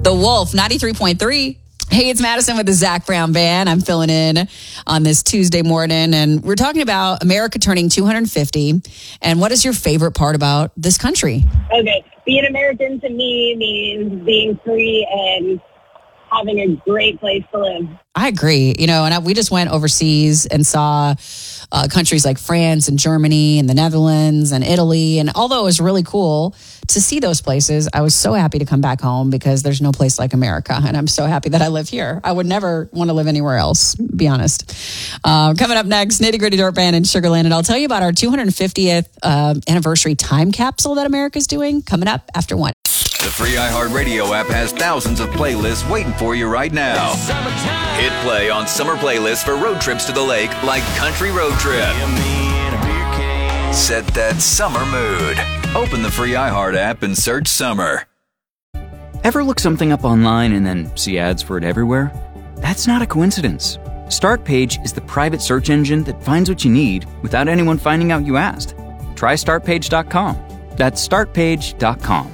The Wolf, 93.3. Hey, it's Madison with the Zach Brown Band. I'm filling in on this Tuesday morning, and we're talking about America turning 250. And what is your favorite part about this country? Okay, being American to me means being free and having a great place to live. I agree. We just went overseas and saw countries like France and Germany and the Netherlands and Italy. And although it was really cool to see those places, I was so happy to come back home because there's no place like America. And I'm so happy that I live here. I would never want to live anywhere else, be honest. Coming up next, Nitty Gritty Dirt Band in Sugar Land. And I'll tell you about our 250th anniversary time capsule that America's doing coming up after 1. The free iHeartRadio app has thousands of playlists waiting for you right now. Hit play on summer playlists for road trips to the lake like Country Road Trip. Set that summer mood. Open the free iHeart app and search summer. Ever look something up online and then see ads for it everywhere? That's not a coincidence. Startpage is the private search engine that finds what you need without anyone finding out you asked. Try startpage.com. That's startpage.com.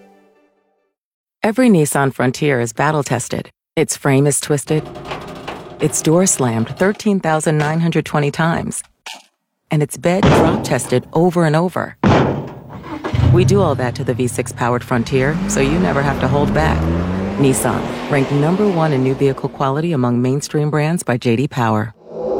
Every Nissan Frontier is battle-tested. Its frame is twisted. Its door slammed 13,920 times. And its bed drop-tested over and over. We do all that to the V6-powered Frontier, so you never have to hold back. Nissan, ranked number 1 in new vehicle quality among mainstream brands by J.D. Power.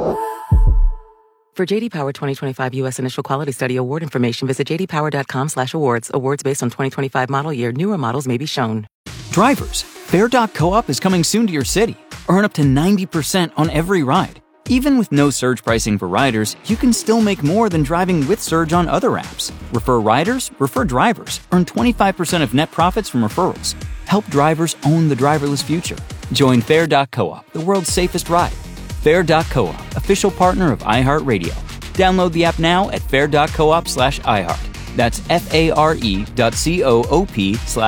For J.D. Power 2025 U.S. Initial Quality Study award information, visit jdpower.com/awards. Awards based on 2025 model year. Newer models may be shown. Drivers, Fair.coop is coming soon to your city. Earn up to 90% on every ride. Even with no surge pricing for riders, you can still make more than driving with Surge on other apps. Refer riders, refer drivers. Earn 25% of net profits from referrals. Help drivers own the driverless future. Join Fair.coop, the world's safest ride. Fair.coop, official partner of iHeartRadio. Download the app now at fair.coop/iHeart. That's FARE.coop/